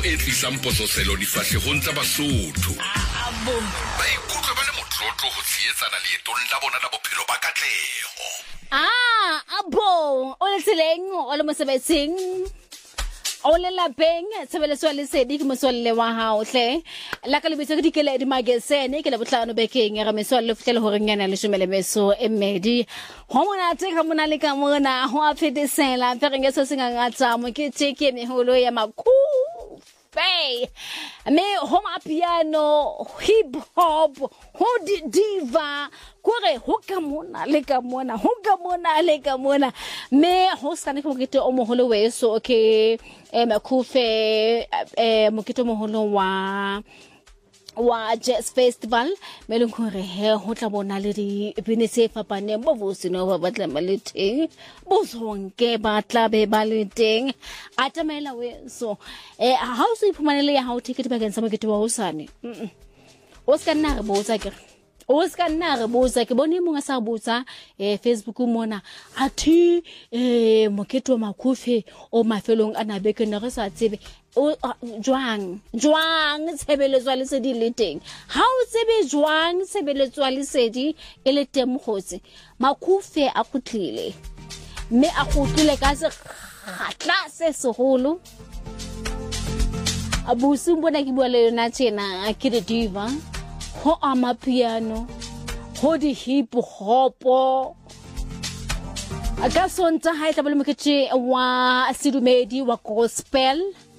Etlisa mposo selo di fahlehong tsa Basotho. Ba ikutlwe ba le motlotlo ho tsheetsana leetong la bona la bophelo ba katleho. Abo, o le tseleng, o le mosebetsing, o le lapeng, tshebeletso ya lesedi ke motswalle wa hao hle. La ka lebitso ke Dikeledi Magazine ke le botlano bekeng ya mesolle fitlhele hore nyana le shumele meso e mmedi. Ho monate ka mona le ka mona ho a fedisela pere ngeso singangatsa mo ke teke meholo ya Hey, me homa piano, hip hop, ho diva, kore ho ka mona le ka mona, me ho skane go kete o moholo weso okay makufe mokete moholo wa Jazz Festival me le gore he ho tla bona le di binese fapane bo bosino ba batla maleteng bo zonke ba tla be ba le teng atamela we so ha o se iphumanele ya ha o ticket bakeng sa mokete wa hosane o ska nna re botsa ke bone monga sa botsa Facebook mona athi mokete wa makufe o mafelong ana beke ne re sa tsebe jwang tshebeletso le sedi le teng ha o tsebe jwang tshebeletso le sedi e le teng mokgotsi makufe a khutlile mme a khutlile ka se khatla se segolo abusi mbona ke bua le yona tjena ke di diva ho amapiano ho di hip hop aka sonta ha tla bole mokete wa sedumedi wa gospel